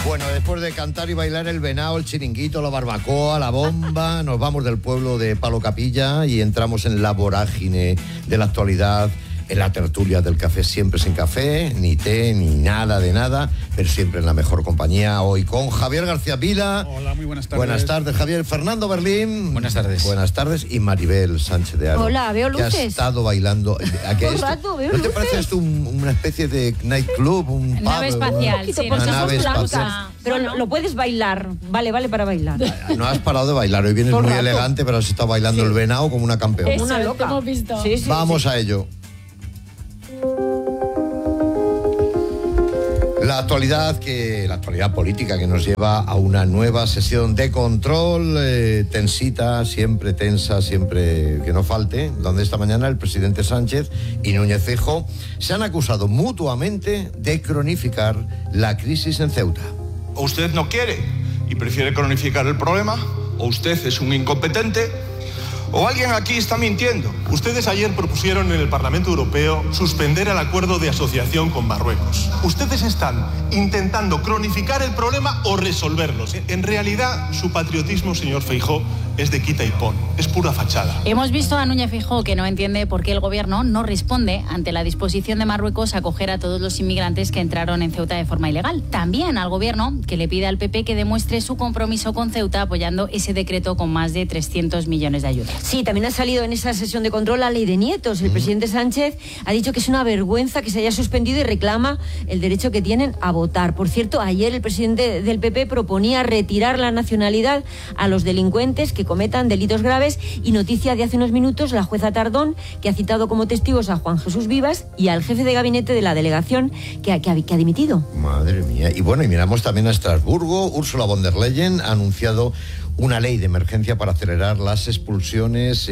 Bueno, después de cantar y bailar el venao, el chiringuito, la barbacoa, la bomba, nos vamos del pueblo de Palo Capilla y entramos en la vorágine de la actualidad, en la tertulia del café, siempre sin café, ni té, ni nada de nada, pero siempre en la mejor compañía. Hoy con Javier García Pila. Hola, muy buenas tardes. Buenas tardes, Javier. Fernando Berlín. Buenas tardes. Buenas tardes. Y Maribel Sánchez de Aro. Hola, veo luces. Que ha estado bailando. Todo el rato veo ¿No te luces? parece esto una especie de nightclub? Un pub, Nave espacial, sí, sí, porque una somos nave blancas. espacial. Pero lo puedes bailar. Vale para bailar. No has parado de bailar. Hoy vienes Todo muy el rato. elegante, pero has estado bailando el venao como una campeona. Eso, Una te loca. hemos visto. Sí, sí, Vamos sí. a ello. La actualidad política que nos lleva a una nueva sesión de control, tensita, siempre tensa, siempre que no falte, donde esta mañana el presidente Sánchez y Núñez Feijóo se han acusado mutuamente de cronificar la crisis en Ceuta. O usted no quiere y prefiere cronificar el problema, o usted es un incompetente, o alguien aquí está mintiendo. Ustedes ayer propusieron en el Parlamento Europeo suspender el acuerdo de asociación con Marruecos. Ustedes están intentando cronificar el problema o resolverlo. En realidad, su patriotismo, señor Feijóo, es de quita y pon. Es pura fachada. Hemos visto a Núñez Feijóo que no entiende por qué el gobierno no responde ante la disposición de Marruecos a acoger a todos los inmigrantes que entraron en Ceuta de forma ilegal. También al gobierno que le pide al PP que demuestre su compromiso con Ceuta apoyando ese decreto con más de 300 millones de ayudas. Sí, también ha salido en esa sesión de control la ley de nietos. El presidente Sánchez ha dicho que es una vergüenza que se haya suspendido y reclama el derecho que tienen a votar. Por cierto, ayer el presidente del PP proponía retirar la nacionalidad a los delincuentes que cometan delitos graves y noticia de hace unos minutos la jueza Tardón, que ha citado como testigos a Juan Jesús Vivas y al jefe de gabinete de la delegación que ha dimitido. Madre mía. Y bueno, y miramos también a Estrasburgo. Ursula von der Leyen ha anunciado una ley de emergencia para acelerar las expulsiones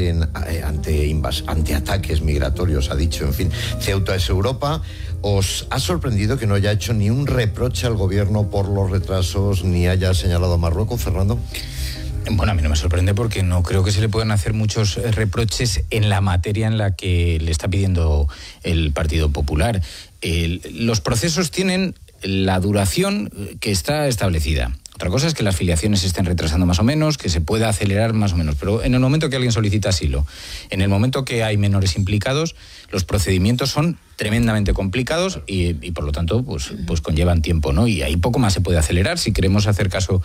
ante ataques migratorios, ha dicho. En fin, Ceuta es Europa. ¿Os ha sorprendido que no haya hecho ni un reproche al gobierno por los retrasos ni haya señalado a Marruecos, Fernando? Bueno, a mí no me sorprende porque no creo que se le puedan hacer muchos reproches en la materia en la que le está pidiendo el Partido Popular. Los procesos tienen la duración que está establecida. Otra cosa es que las filiaciones se estén retrasando más o menos, que se pueda acelerar más o menos. Pero en el momento que alguien solicita asilo, en el momento que hay menores implicados, los procedimientos son tremendamente complicados y por lo tanto pues conllevan tiempo, ¿no? Y ahí poco más se puede acelerar si queremos hacer caso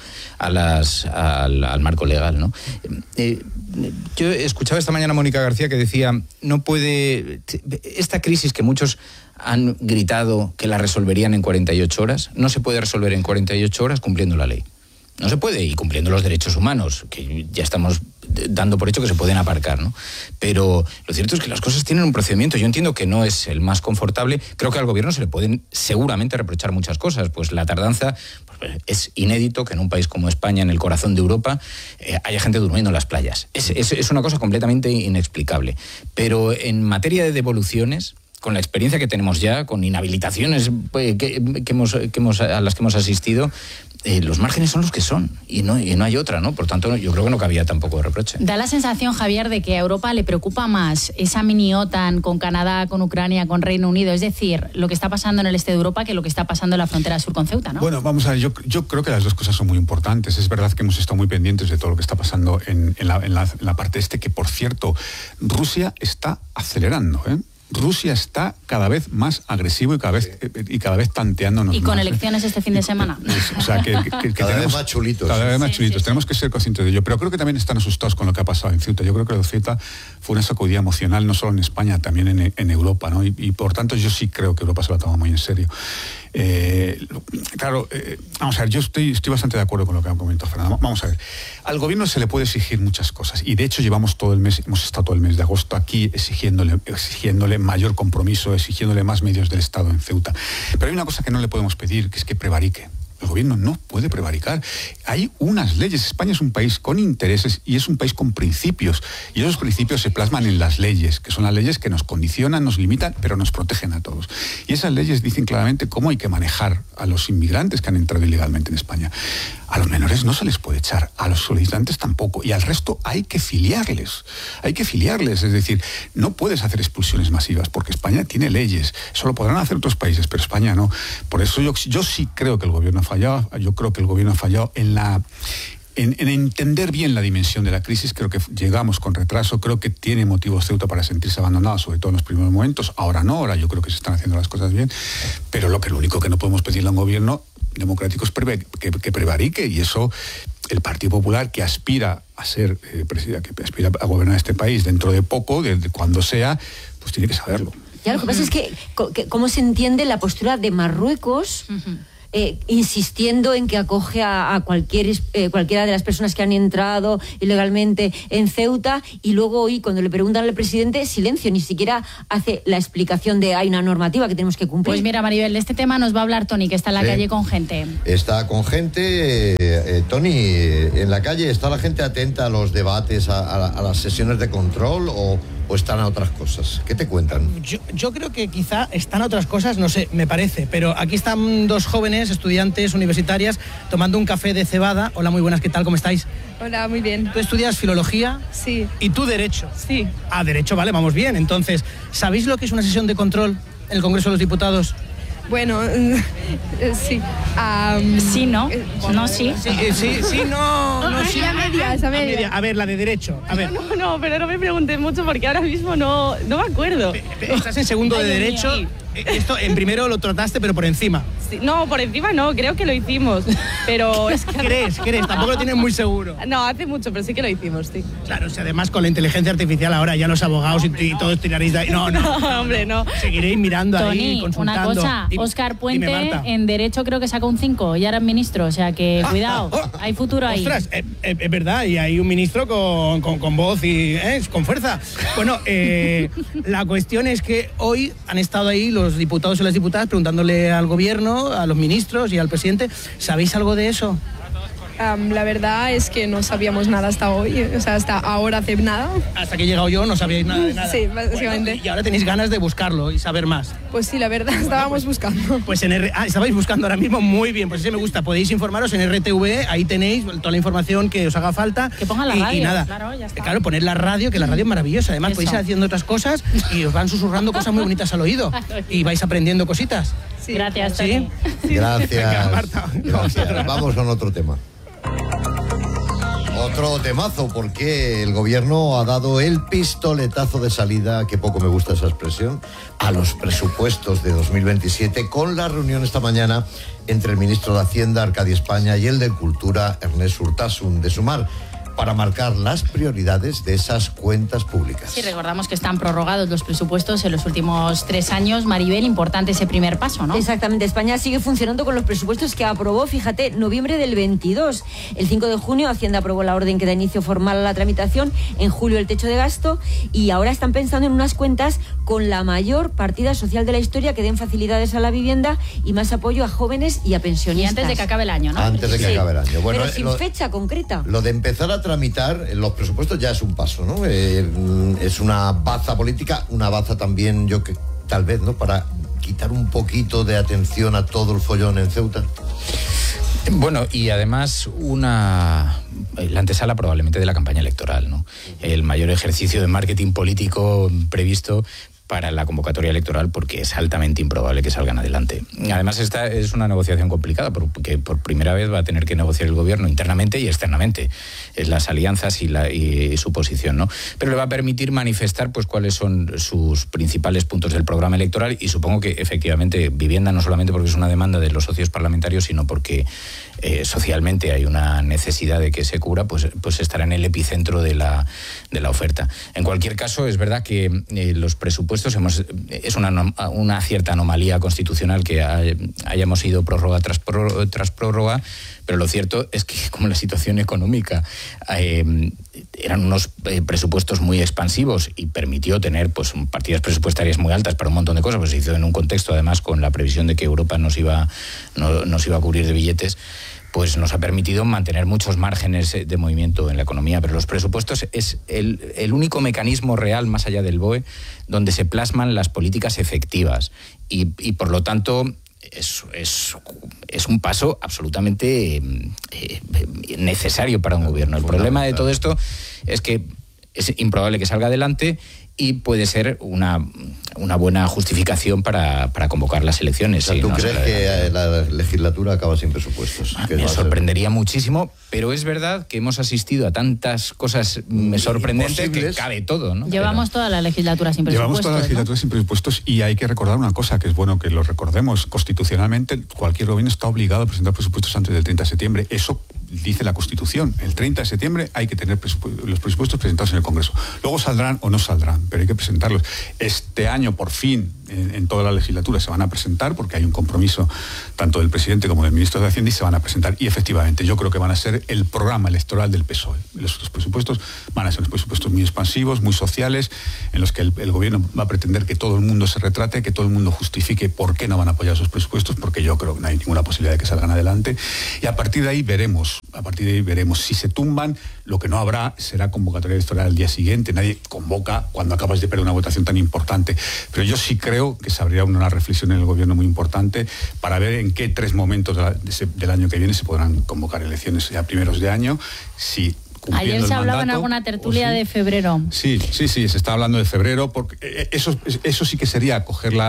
al marco legal, ¿no? Yo escuchaba esta mañana a Mónica García que decía, no puede... Esta crisis que muchos han gritado que la resolverían en 48 horas, no se puede resolver en 48 horas cumpliendo la ley. No se puede, y cumpliendo los derechos humanos, que ya estamos dando por hecho que se pueden aparcar, ¿no? Pero lo cierto es que las cosas tienen un procedimiento. Yo entiendo que no es el más confortable. Creo que al gobierno se le pueden seguramente reprochar muchas cosas. Pues la tardanza, pues es inédito que en un país como España, en el corazón de Europa, haya gente durmiendo en las playas. Es una cosa completamente inexplicable. Pero en materia de devoluciones, con la experiencia que tenemos ya, con inhabilitaciones a las que hemos asistido, los márgenes son los que son y no hay otra, ¿no? Por tanto, yo creo que no cabía tampoco de reproche. Da la sensación, Javier, de que a Europa le preocupa más esa mini OTAN con Canadá, con Ucrania, con Reino Unido, es decir, lo que está pasando en el este de Europa que lo que está pasando en la frontera sur con Ceuta, ¿no? Bueno, vamos a ver, yo creo que las dos cosas son muy importantes. Es verdad que hemos estado muy pendientes de todo lo que está pasando en la parte este, que por cierto, Rusia está acelerando, ¿eh? Rusia está cada vez más agresivo y cada vez tanteándonos. Y con más, elecciones este fin de semana. O sea, que cada vez más chulitos. Cada vez más chulitos. Sí. Tenemos que ser conscientes de ello. Pero creo que también están asustados con lo que ha pasado en Ceuta. Yo creo que lo de Ceuta fue una sacudida emocional, no solo en España, también en Europa, ¿no? Y por tanto yo sí creo que Europa se lo ha tomado muy en serio. Vamos a ver, yo estoy bastante de acuerdo con lo que ha comentado Fernando. Vamos a ver, al gobierno se le puede exigir muchas cosas y de hecho hemos estado todo el mes de agosto aquí exigiéndole mayor compromiso, exigiéndole más medios del Estado en Ceuta. Pero hay una cosa que no le podemos pedir, que es que prevarique. El gobierno no puede prevaricar. Hay unas leyes. España es un país con intereses y es un país con principios. Y esos principios se plasman en las leyes, que son las leyes que nos condicionan, nos limitan, pero nos protegen a todos. Y esas leyes dicen claramente cómo hay que manejar a los inmigrantes que han entrado ilegalmente en España. A los menores no se les puede echar, a los solicitantes tampoco. Y al resto hay que filiarles. Hay que filiarles. Es decir, no puedes hacer expulsiones masivas porque España tiene leyes. Eso lo podrán hacer otros países, pero España no. Por eso yo sí creo que el gobierno ha fallado. Yo creo que el gobierno ha fallado en entender bien la dimensión de la crisis. Creo que llegamos con retraso, creo que tiene motivos Ceuta para sentirse abandonado, sobre todo en los primeros momentos. Ahora no, ahora yo creo que se están haciendo las cosas bien, pero lo único que no podemos pedirle a un gobierno democrático es que prevarique, y eso el Partido Popular, que aspira a ser presidente, que aspira a gobernar este país dentro de poco, de cuando sea, pues tiene que saberlo. Ya, lo que pasa es que cómo se entiende la postura de Marruecos, insistiendo en que acoge a cualquiera de las personas que han entrado ilegalmente en Ceuta, y luego hoy, cuando le preguntan al presidente, silencio, ni siquiera hace la explicación de hay una normativa que tenemos que cumplir. Pues mira, Maribel, de este tema nos va a hablar Tony, que está en la calle con gente. Está con gente, Tony, en la calle. ¿Está la gente atenta a los debates, a las sesiones de control, o están a otras cosas? ¿Qué te cuentan? Yo creo que quizá están a otras cosas, no sé, me parece, pero aquí están dos jóvenes estudiantes universitarias tomando un café de cebada. Hola, muy buenas, ¿qué tal? ¿Cómo estáis? Hola, muy bien. ¿Tú estudias filología? Sí. ¿Y tú derecho? Sí. Ah, derecho, vale, vamos bien. Entonces, ¿sabéis lo que es una sesión de control en el Congreso de los Diputados? Bueno, sí. Sí, no. No, sí. Sí, no, sí. A media. A ver, la de derecho. A ver. No, pero no me preguntes mucho porque ahora mismo no me acuerdo. Estás en segundo de derecho. Esto en primero lo trataste, pero por encima. Sí, no, por encima no, creo que lo hicimos. Pero es que... ¿Crees? Tampoco lo tienes muy seguro. No, hace mucho, pero sí que lo hicimos, sí. Claro, si además con la inteligencia artificial ahora ya los abogados y todos tiraréis de ahí. No, hombre, no. Seguiréis mirando Tony, ahí, consultando. Una cosa, Óscar Puente en Derecho creo que sacó un 5 y ahora es ministro, o sea que cuidado, hay futuro ahí. Ostras, es verdad, y hay un ministro con voz y con fuerza. Bueno, la cuestión es que hoy han estado ahí los diputados y las diputadas preguntándole al gobierno, a los ministros y al presidente. ¿Sabéis algo de eso? La verdad es que no sabíamos nada hasta hoy, o sea, hasta ahora hace nada. Hasta que he llegado yo no sabíais nada de nada. Sí, básicamente. Bueno, y ahora tenéis ganas de buscarlo y saber más. Pues sí, la verdad, estábamos buscando. Pues estabais buscando ahora mismo, muy bien, pues ese me gusta. Podéis informaros en RTV, ahí tenéis toda la información que os haga falta. Que pongan la radio, y nada. claro, ya está. Claro, poner la radio, que la radio es maravillosa. Además, Eso. podéis ir haciendo otras cosas y os van susurrando cosas muy bonitas al oído. Y vais aprendiendo cositas. Sí. Gracias, ¿Sí? Tony. Gracias. Venga, Marta, Gracias. Vamos con otro tema. Otro temazo, porque el gobierno ha dado el pistoletazo de salida, que poco me gusta esa expresión, a los presupuestos de 2027, con la reunión esta mañana entre el ministro de Hacienda, Arcadi España, y el de Cultura, Ernest Urtasun, de Sumar, para marcar las prioridades de esas cuentas públicas. Sí, recordamos que están prorrogados los presupuestos en los últimos 3 años. Maribel, importante ese primer paso, ¿no? Exactamente, España sigue funcionando con los presupuestos que aprobó, fíjate, noviembre del 22. El 5 de junio Hacienda aprobó la orden que da inicio formal a la tramitación, en julio el techo de gasto, y ahora están pensando en unas cuentas con la mayor partida social de la historia, que den facilidades a la vivienda y más apoyo a jóvenes y a pensionistas. Y antes de que acabe el año, ¿no? Antes de que acabe el año. Bueno, pero sin fecha concreta. Lo de empezar a tramitar los presupuestos ya es un paso, ¿no? Es una baza política, una baza también, tal vez, ¿no? Para quitar un poquito de atención a todo el follón en Ceuta. Bueno, y además la antesala probablemente de la campaña electoral, ¿no? El mayor ejercicio de marketing político previsto para la convocatoria electoral, porque es altamente improbable que salgan adelante. Además, esta es una negociación complicada, porque por primera vez va a tener que negociar el gobierno internamente y externamente las alianzas y su posición, ¿no? Pero le va a permitir manifestar pues cuáles son sus principales puntos del programa electoral, y supongo que efectivamente vivienda, no solamente porque es una demanda de los socios parlamentarios, sino porque socialmente hay una necesidad de que se cubra, pues estará en el epicentro de la oferta. En cualquier caso, es verdad que los presupuestos es una cierta anomalía constitucional que hayamos ido prórroga tras prórroga, pero lo cierto es que, como la situación económica eran unos presupuestos muy expansivos y permitió tener pues partidas presupuestarias muy altas para un montón de cosas, pues se hizo en un contexto además con la previsión de que Europa nos iba a cubrir de billetes, pues nos ha permitido mantener muchos márgenes de movimiento en la economía. Pero los presupuestos es el único mecanismo real, más allá del BOE, donde se plasman las políticas efectivas y por lo tanto es un paso absolutamente necesario para un gobierno. El problema de todo esto es que es improbable que salga adelante, y puede ser una buena justificación para convocar las elecciones. O sea, ¿tú crees que la legislatura acaba sin presupuestos? Me sorprendería muchísimo, pero es verdad que hemos asistido a tantas cosas sorprendentes que cabe todo, ¿no? Llevamos toda la legislatura sin presupuestos. Llevamos toda la legislatura sin presupuestos y hay que recordar una cosa, que es bueno que lo recordemos. Constitucionalmente, cualquier gobierno está obligado a presentar presupuestos antes del 30 de septiembre. Eso dice la Constitución. El 30 de septiembre hay que tener los presupuestos presentados en el Congreso. Luego saldrán o no saldrán, pero hay que presentarlos. Este año, por fin, en toda la legislatura se van a presentar, porque hay un compromiso tanto del presidente como del ministro de Hacienda, y se van a presentar. Y efectivamente, yo creo que van a ser el programa electoral del PSOE. Los presupuestos van a ser los presupuestos muy expansivos, muy sociales, en los que el gobierno va a pretender que todo el mundo se retrate, que todo el mundo justifique por qué no van a apoyar esos presupuestos, porque yo creo que no hay ninguna posibilidad de que salgan adelante. Y a partir de ahí veremos si se tumban. Lo que no habrá será convocatoria electoral al día siguiente. Nadie convoca cuando acabas de perder una votación tan importante. Pero yo sí creo que se abrirá una reflexión en el gobierno muy importante para ver en qué 3 momentos del año que viene se podrán convocar elecciones a primeros de año. Si ayer se hablaba en alguna tertulia de febrero. Sí, se está hablando de febrero, porque eso sí que sería coger la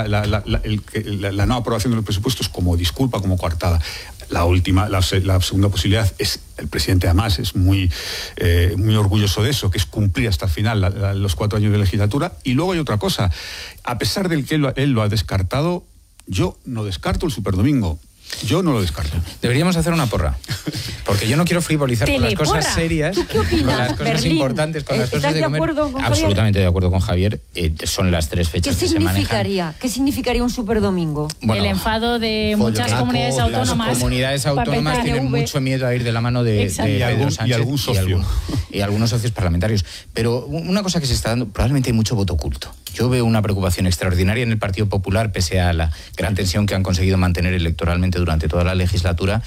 no aprobación de los presupuestos como disculpa, como coartada. La segunda posibilidad es, el presidente además es muy orgulloso de eso, que es cumplir hasta el final los 4 años de legislatura. Y luego hay otra cosa, a pesar del que él lo ha descartado, yo no descarto el superdomingo. Yo no lo descarto. Deberíamos hacer una porra. Porque yo no quiero frivolizar con las cosas serias, ¿Qué opinas, con las cosas Berlín? importantes, con las cosas de comer. ¿Estás de acuerdo con Javier? Absolutamente de acuerdo con Javier. Son las 3 fechas que se manejan. ¿Qué significaría un superdomingo? Bueno, el enfado de muchas comunidades autónomas. Las comunidades autónomas tienen mucho miedo a ir de la mano de Pedro Sánchez y algún socio. Y algunos socios parlamentarios. Pero una cosa que se está dando, probablemente hay mucho voto oculto. Yo veo una preocupación extraordinaria en el Partido Popular, pese a la gran tensión que han conseguido mantener electoralmente durante toda la legislatura.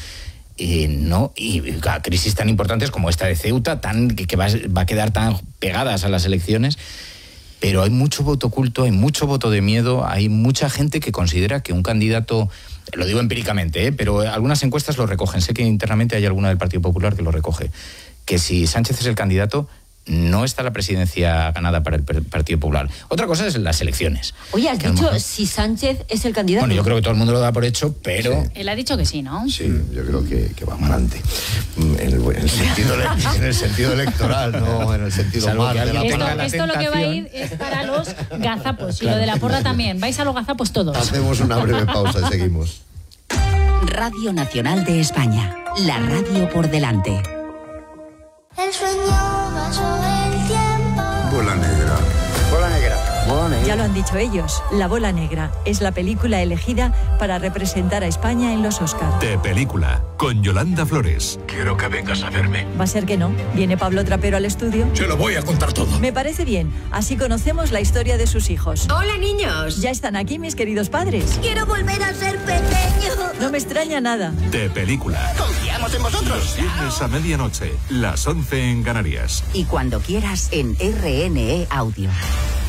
Y a crisis tan importantes como esta de Ceuta, que va a quedar tan pegadas a las elecciones. Pero hay mucho voto oculto, hay mucho voto de miedo, hay mucha gente que considera que un candidato, lo digo empíricamente, pero algunas encuestas lo recogen, sé que internamente hay alguna del Partido Popular que lo recoge, que si Sánchez es el candidato, no está la presidencia ganada para el Partido Popular. Otra cosa es las elecciones. Oye, has dicho si Sánchez es el candidato. Bueno, yo creo que todo el mundo lo da por hecho, pero... Sí. Él ha dicho que sí, ¿no? Sí, yo creo que va para adelante. En el sentido electoral, no en el sentido más de la porra. Esto lo que va a ir es para los gazapos. Y lo de la porra también. Vais a los gazapos todos. Hacemos una breve pausa y seguimos. Radio Nacional de España. La radio por delante. El sueño pasó el tiempo. Bola negra. Bola negra. Bola negra. Ya lo han dicho ellos. La Bola Negra es la película elegida para representar a España en los Oscars. De película, con Yolanda Flores. Quiero que vengas a verme. Va a ser que no. Viene Pablo Trapero al estudio. Se lo voy a contar todo. Me parece bien. Así conocemos la historia de sus hijos. Hola, niños. Ya están aquí mis queridos padres. Quiero volver a ser pequeño. No me extraña nada. De película. Confiamos en vosotros. Viernes a medianoche, las 11 en Canarias. Y cuando quieras en RNE Audio.